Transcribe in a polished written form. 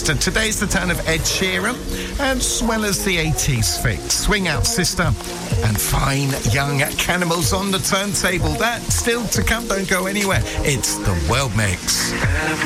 Sister. Today's the turn of Ed Sheeran, as well as the 80s fix, Swing Out Sister, and Fine Young Cannibals on the turntable. That's still to come. Don't go anywhere. It's the World Mix.